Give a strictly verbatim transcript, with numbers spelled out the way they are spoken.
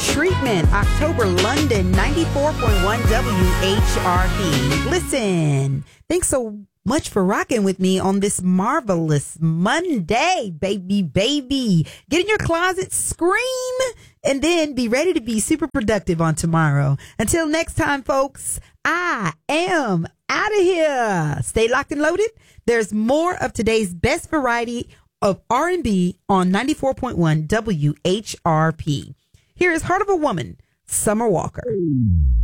Treatment, October, London, ninety-four point one W H R P. Listen, thanks so much for rocking with me on this marvelous Monday, baby, baby. Get in your closet, scream, and then be ready to be super productive on tomorrow. Until next time, folks, I am out of here. Stay locked and loaded. There's more of today's best variety of R and B on ninety-four point one W H R P. Here is Heart of a Woman, Summer Walker.